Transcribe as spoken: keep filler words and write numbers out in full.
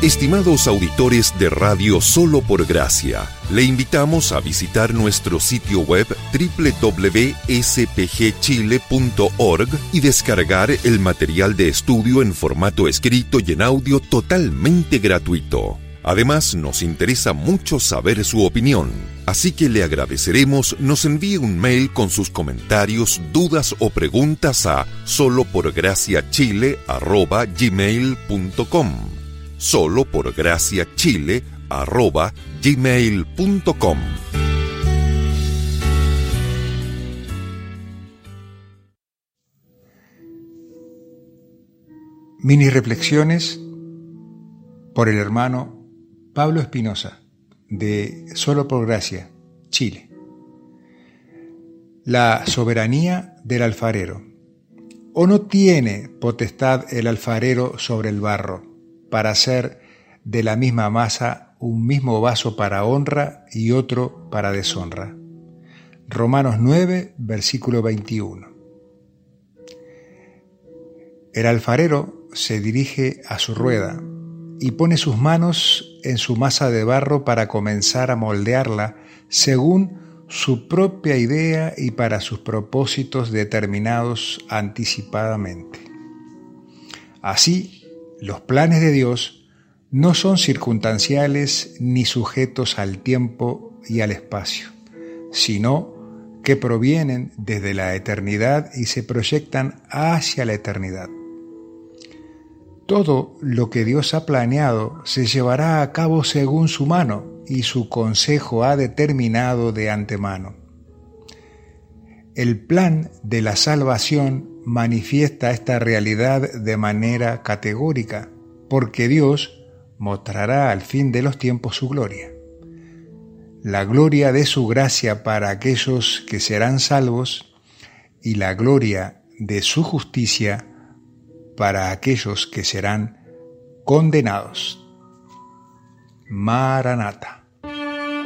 Estimados auditores de Radio Solo por Gracia, le invitamos a visitar nuestro sitio web doble u doble u doble u punto s p g chile punto org y descargar el material de estudio en formato escrito y en audio totalmente gratuito. Además, nos interesa mucho saber su opinión, así que le agradeceremos nos envíe un mail con sus comentarios, dudas o preguntas a soloporgraciachile arroba gmail punto com. soloporgraciachile arroba gmail punto com. Mini reflexiones por el hermano Pablo Espinosa, de Solo por Gracia, Chile. La soberanía del alfarero. ¿O no tiene potestad el alfarero sobre el barro, para hacer de la misma masa un mismo vaso para honra y otro para deshonra? Romanos nueve, versículo veintiuno. El alfarero se dirige a su rueda y pone sus manos en su masa de barro para comenzar a moldearla según su propia idea y para sus propósitos determinados anticipadamente. Así, los planes de Dios no son circunstanciales ni sujetos al tiempo y al espacio, sino que provienen desde la eternidad y se proyectan hacia la eternidad. Todo lo que Dios ha planeado se llevará a cabo según su mano y su consejo ha determinado de antemano. El plan de la salvación manifiesta esta realidad de manera categórica, porque Dios mostrará al fin de los tiempos su gloria. La gloria de su gracia para aquellos que serán salvos y la gloria de su justicia para aquellos que serán condenados. Maranata.